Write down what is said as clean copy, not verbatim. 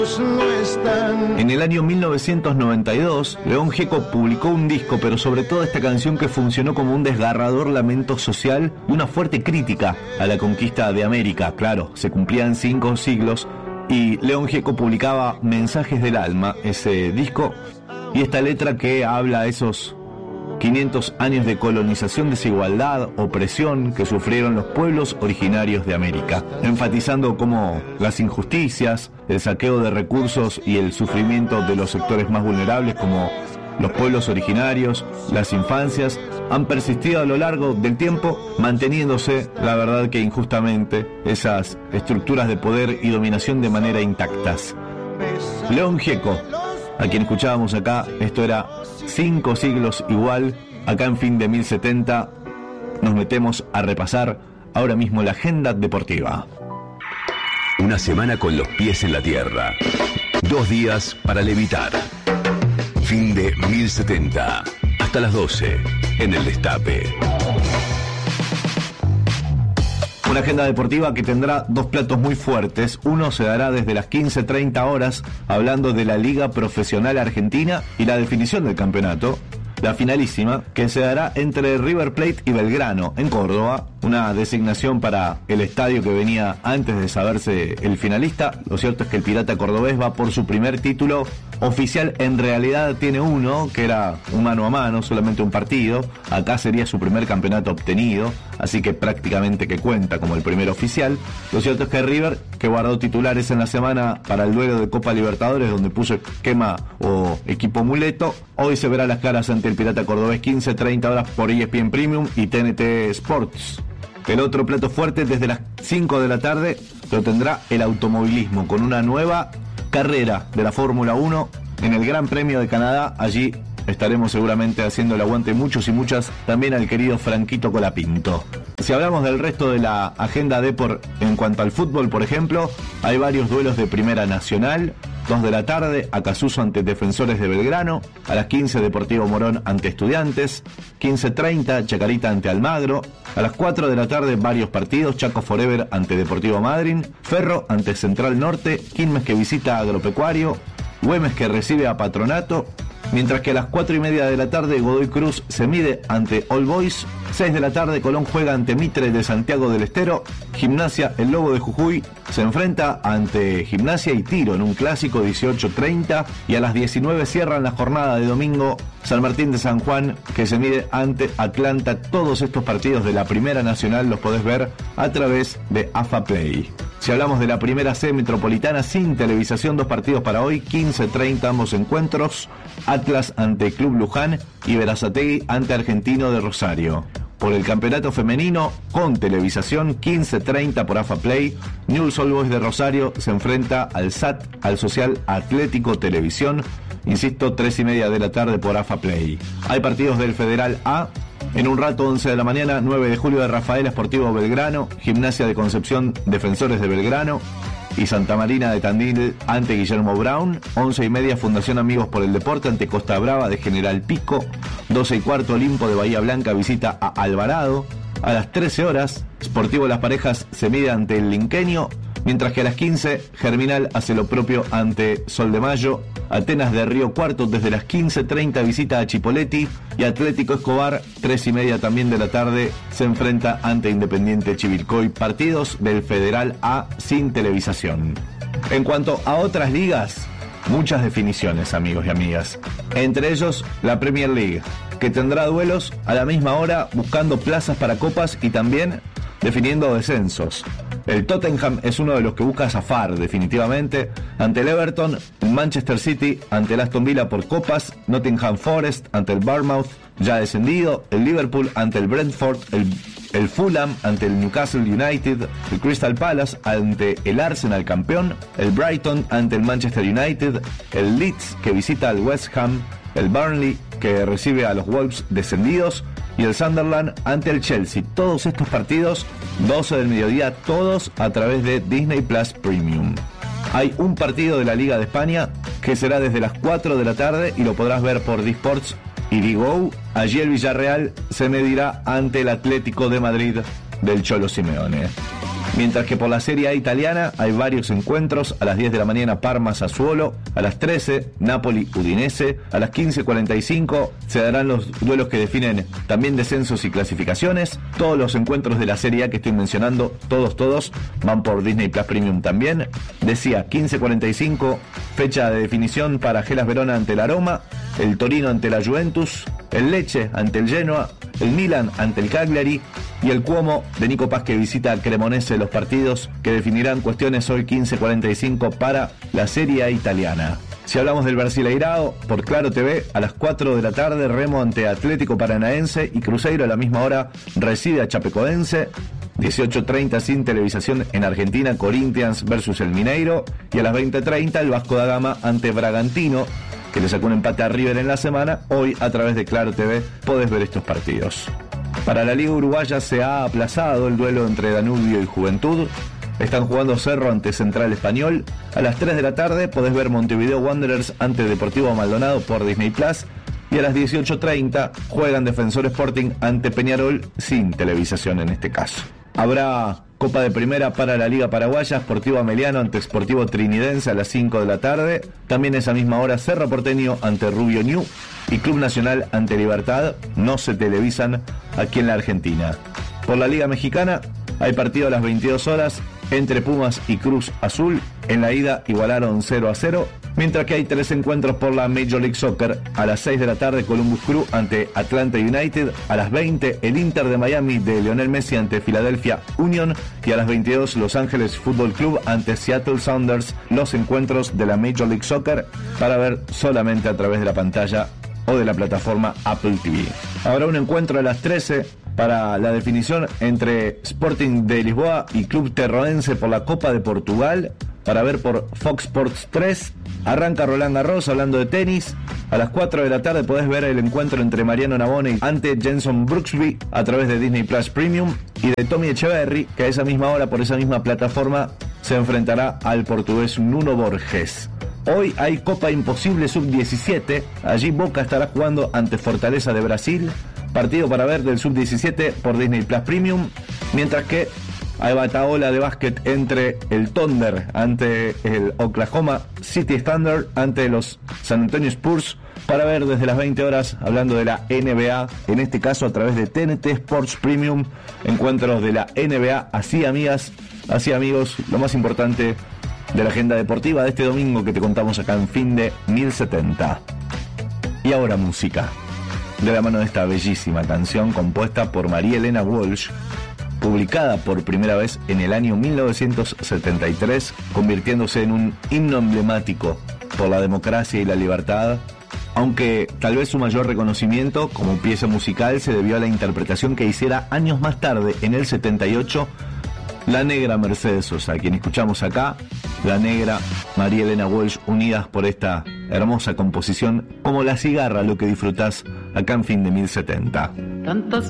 En el año 1992, León Gieco publicó un disco, pero sobre todo esta canción que funcionó como un desgarrador lamento social y una fuerte crítica a la conquista de América. Claro, se cumplían 5 siglos y León Gieco publicaba Mensajes del Alma, ese disco, y esta letra que habla de esos 500 años de colonización, desigualdad, opresión que sufrieron los pueblos originarios de América, enfatizando cómo las injusticias, el saqueo de recursos y el sufrimiento de los sectores más vulnerables como los pueblos originarios, las infancias, han persistido a lo largo del tiempo, manteniéndose, la verdad que injustamente, esas estructuras de poder y dominación de manera intactas. León Gieco, a quien escuchábamos acá, esto era 5 siglos igual. Acá en Fin de 1070 nos metemos a repasar ahora mismo la agenda deportiva. Una semana con los pies en la tierra. 2 días para levitar. Fin de 1070. Hasta las 12 en el Destape. Una agenda deportiva que tendrá 2 platos muy fuertes. Uno se dará desde las 15:30 horas, hablando de la Liga Profesional Argentina y la definición del campeonato. La finalísima, que se dará entre River Plate y Belgrano, en Córdoba. Una designación para el estadio que venía antes de saberse el finalista. Lo cierto es que el Pirata Cordobés va por su primer título oficial. En realidad tiene uno, que era un mano a mano, solamente un partido. Acá sería su primer campeonato obtenido, así que prácticamente que cuenta como el primer oficial. Lo cierto es que River, que guardó titulares en la semana para el duelo de Copa Libertadores, donde puso esquema o equipo muleto, hoy se verá las caras ante el Pirata Cordobés, 15:30 horas por ESPN Premium y TNT Sports. El otro plato fuerte desde las 5 de la tarde lo tendrá el automovilismo, con una nueva carrera de la Fórmula 1 en el Gran Premio de Canadá. Allí estaremos seguramente haciendo el aguante muchos y muchas, también al querido Franquito Colapinto. Si hablamos del resto de la agenda en cuanto al fútbol, por ejemplo, hay varios duelos de Primera Nacional. 2 de la tarde, Acasuso ante Defensores de Belgrano. A las 15, Deportivo Morón ante Estudiantes. 15:30, Chacarita ante Almagro. A las 4 de la tarde, varios partidos. Chaco Forever ante Deportivo Madryn. Ferro ante Central Norte. Quilmes que visita a Agropecuario. Güemes que recibe a Patronato. Mientras que a las 4:30 de la tarde, Godoy Cruz se mide ante All Boys. 6 de la tarde, Colón juega ante Mitre de Santiago del Estero. Gimnasia, el Lobo de Jujuy, se enfrenta ante Gimnasia y Tiro en un clásico, 18:30. Y a las 19 cierran la jornada de domingo, San Martín de San Juan, que se mide ante Atlanta. Todos estos partidos de la Primera Nacional los podés ver a través de AFA Play. Si hablamos de la Primera C Metropolitana, sin televisación, 2 partidos para hoy, 15:30 ambos encuentros. Atlas ante Club Luján y Berazategui ante Argentino de Rosario. Por el campeonato femenino, con televisación, 15:30 por AFA Play, Newell's Old Boys de Rosario se enfrenta al SAT, al Social Atlético Televisión. Insisto, 3:30 de la tarde por AFA Play. Hay partidos del Federal A. En un rato, 11 de la mañana, 9 de julio de Rafaela Sportivo Belgrano, Gimnasia de Concepción, Defensores de Belgrano y Santa Marina de Tandil ante Guillermo Brown. 11:30, Fundación Amigos por el Deporte ante Costa Brava de General Pico. 12:15, Olimpo de Bahía Blanca visita a Alvarado. A las 13 horas, Sportivo Las Parejas se mide ante el Linqueño, mientras que a las 15, Germinal hace lo propio ante Sol de Mayo. Atenas de Río Cuarto desde las 15:30 visita a Chipoleti y Atlético Escobar, 3:30 también de la tarde, se enfrenta ante Independiente Chivilcoy. Partidos del Federal A sin televisación. En cuanto a otras ligas, muchas definiciones, amigos y amigas. Entre ellos, la Premier League, que tendrá duelos a la misma hora buscando plazas para copas y también definiendo descensos. El Tottenham es uno de los que busca zafar definitivamente ante el Everton, el Manchester City ante el Aston Villa por copas, Nottingham Forest ante el Bournemouth ya descendido, el Liverpool ante el Brentford, el Fulham ante el Newcastle United, el Crystal Palace ante el Arsenal campeón, el Brighton ante el Manchester United, el Leeds que visita al West Ham, el Burnley que recibe a los Wolves descendidos y el Sunderland ante el Chelsea. Todos estos partidos, 12 del mediodía, todos a través de Disney Plus Premium. Hay un partido de la Liga de España que será desde las 4 de la tarde y lo podrás ver por Disports y Digo. Allí el Villarreal se medirá ante el Atlético de Madrid del Cholo Simeone. Mientras que por la Serie A italiana hay varios encuentros. A las 10 de la mañana Parma-Sassuolo, a las 13 Napoli-Udinese, a las 15:45 se darán los duelos que definen también descensos y clasificaciones. Todos los encuentros de la Serie A que estoy mencionando, todos van por Disney Plus Premium también. Decía 15:45, fecha de definición para Hellas Verona ante la Roma, el Torino ante la Juventus, el Lecce ante el Genoa, el Milan ante el Cagliari y el Cuomo de Nico Paz que visita al Cremonese, los partidos que definirán cuestiones hoy 15:45 para la Serie A italiana. Si hablamos del Brasileirao, por Claro TV, a las 4 de la tarde, Remo ante Atlético Paranaense y Cruzeiro a la misma hora recibe a Chapecoense. 18:30 sin televisación en Argentina, Corinthians versus el Mineiro. Y a las 20:30 el Vasco da Gama ante Bragantino, que le sacó un empate a River en la semana. Hoy a través de Claro TV podés ver estos partidos. Para la Liga Uruguaya se ha aplazado el duelo entre Danubio y Juventud. Están jugando Cerro ante Central Español. A las 3 de la tarde podés ver Montevideo Wanderers ante Deportivo Maldonado por Disney Plus. Y a las 18:30 juegan Defensor Sporting ante Peñarol sin televisación en este caso. Habrá Copa de Primera para la Liga Paraguaya, Sportivo Ameliano ante Sportivo Trinidense a las 5 de la tarde. También esa misma hora Cerro Porteño ante Rubio Ñu y Club Nacional ante Libertad. No se televisan aquí en la Argentina. Por la Liga Mexicana hay partido a las 22 horas entre Pumas y Cruz Azul. En la ida igualaron 0-0. Mientras que hay 3 encuentros por la Major League Soccer. A las 6 de la tarde Columbus Crew ante Atlanta United. A las 20 el Inter de Miami de Lionel Messi ante Philadelphia Union. Y a las 22 Los Ángeles Football Club ante Seattle Sounders. Los encuentros de la Major League Soccer para ver solamente a través de la pantalla o de la plataforma Apple TV. Habrá un encuentro a las 13 para la definición entre Sporting de Lisboa y Club Terroense por la Copa de Portugal, para ver por Fox Sports 3. Arranca Roland Garros hablando de tenis. A las 4 de la tarde podés ver el encuentro entre Mariano Navone ante Jenson Brooksby a través de Disney Plus Premium, y de Tommy Echeverry, que a esa misma hora por esa misma plataforma se enfrentará al portugués Nuno Borges. Hoy hay Copa Imposible Sub-17. Allí Boca estará jugando ante Fortaleza de Brasil. Partido para ver del Sub-17 por Disney Plus Premium. Mientras que hay bataola de básquet entre el Thunder ante el Oklahoma City Thunder ante los San Antonio Spurs, para ver desde las 20 horas, hablando de la NBA, en este caso a través de TNT Sports Premium, encuentros de la NBA. Así, amigas, así, amigos, lo más importante de la agenda deportiva de este domingo que te contamos acá en Fin de 1070. Y ahora música, de la mano de esta bellísima canción compuesta por María Elena Walsh, publicada por primera vez en el año 1973, convirtiéndose en un himno emblemático por la democracia y la libertad, aunque tal vez su mayor reconocimiento como pieza musical se debió a la interpretación que hiciera años más tarde, en el 78, la negra Mercedes Sosa, quien escuchamos acá, la negra María Elena Walsh, unidas por esta hermosa composición, como la cigarra, lo que disfrutás acá en Fin de 1070. Tantas